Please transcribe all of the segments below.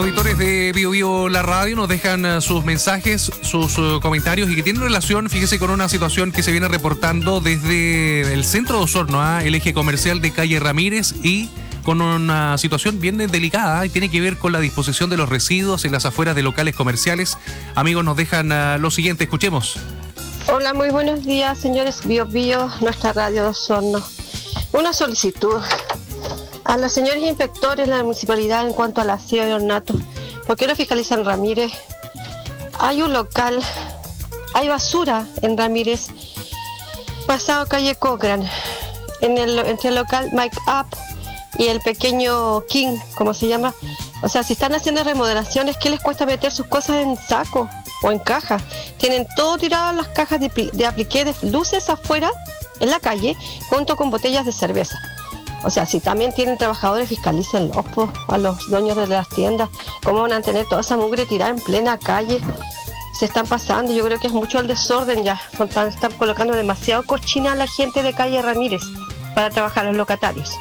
Auditores de Bio Bio La Radio nos dejan sus mensajes, sus comentarios y que tienen relación, fíjese, con una situación que se viene reportando desde el centro de Osorno, el eje comercial de calle Ramírez, y con una situación bien delicada y tiene que ver con la disposición de los residuos en las afueras de locales comerciales. Amigos, nos dejan lo siguiente, escuchemos. Hola, muy buenos días, señores Bio Bio, nuestra radio de Osorno. Una solicitud a los señores inspectores de la municipalidad en cuanto al aseo y ornato. ¿Por qué no fiscalizan Ramírez? Hay un local, hay basura en Ramírez, pasado calle Cochrane, entre el local Mike Up y el pequeño King, como se llama. O sea, si están haciendo remodelaciones, ¿qué les cuesta meter sus cosas en saco o en caja? Tienen todo tirado en las cajas de apliqué de luces afuera, en la calle, junto con botellas de cerveza. O sea, si también tienen trabajadores, fiscalícenlos, pues, a los dueños de las tiendas. ¿Cómo van a tener toda esa mugre tirada en plena calle? Se están pasando, yo creo que es mucho el desorden ya. Están colocando demasiado cochina a la gente de calle Ramírez para trabajar los locatarios.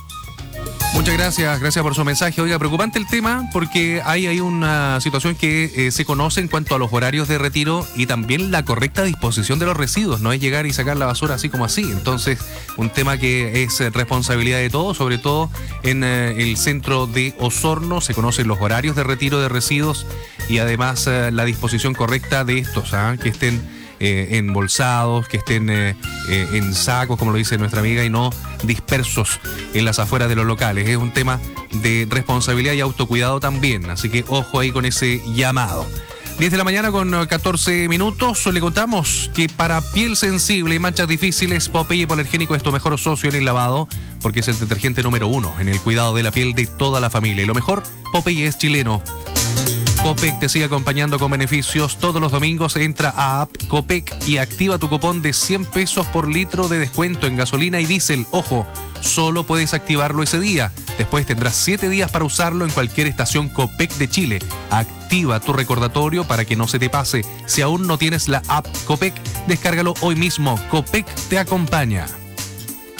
Muchas gracias por su mensaje. Oiga, preocupante el tema porque hay una situación que se conoce en cuanto a los horarios de retiro y también la correcta disposición de los residuos. No es llegar y sacar la basura así como así. Entonces, un tema que es responsabilidad de todos, sobre todo en el centro de Osorno. Se conocen los horarios de retiro de residuos y además la disposición correcta de estos, que estén embolsados, que estén en sacos, como lo dice nuestra amiga, y no dispersos en las afueras de los locales. Es un tema de responsabilidad y autocuidado también, así que ojo ahí con ese llamado. 10 de la mañana con 14 minutos, le contamos que para piel sensible y manchas difíciles, Popeye Hipoalergénico es tu mejor socio en el lavado, porque es el detergente número 1 en el cuidado de la piel de toda la familia. Y lo mejor, Popeye es chileno. Copec te sigue acompañando con beneficios. Todos los domingos entra a App Copec y activa tu cupón de 100 pesos por litro de descuento en gasolina y diésel. Ojo, solo puedes activarlo ese día. Después tendrás 7 días para usarlo en cualquier estación Copec de Chile. Activa tu recordatorio para que no se te pase. Si aún no tienes la app Copec, descárgalo hoy mismo. Copec te acompaña.